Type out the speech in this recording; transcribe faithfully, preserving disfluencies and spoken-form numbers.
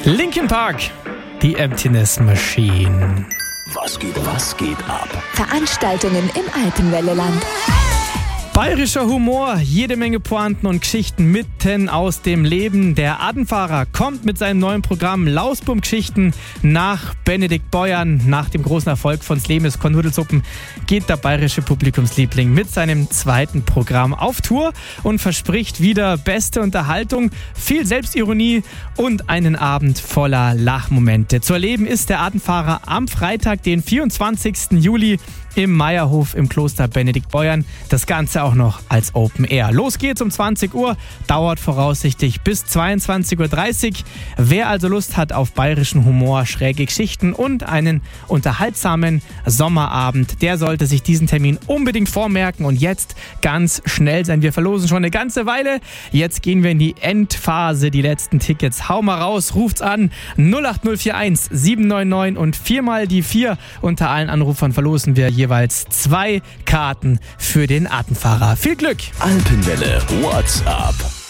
Linkin Park, die Emptiness Machine. Was geht, was geht ab? Veranstaltungen im Alpenwelleland. Bayerischer Humor, jede Menge Pointen und Geschichten mitten aus dem Leben. Der Adenfahrer kommt mit seinem neuen Programm Lausbum-Geschichten nach Benedikt Beuern. Nach dem großen Erfolg von Slemes Kornnudelsuppen geht der bayerische Publikumsliebling mit seinem zweiten Programm auf Tour und verspricht wieder beste Unterhaltung, viel Selbstironie und einen Abend voller Lachmomente. Zu erleben ist der Adenfahrer am Freitag, den vierundzwanzigsten Juli im Meierhof im Kloster Benedikt Beuern. Das Ganze auch noch als Open Air. Los geht's um zwanzig Uhr, dauert voraussichtlich bis zweiundzwanzig Uhr dreißig. Wer also Lust hat auf bayerischen Humor, schräge Geschichten und einen unterhaltsamen Sommerabend, der sollte sich diesen Termin unbedingt vormerken und jetzt ganz schnell sein. Wir verlosen schon eine ganze Weile. Jetzt gehen wir in die Endphase, die letzten Tickets. Hau mal raus, ruft's an. null acht null vier eins sieben neun neun und viermal die vier. Unter allen Anrufern verlosen wir jeweils zwei Karten für den Adenfahrer. Viel Glück! Alpenwelle WhatsApp.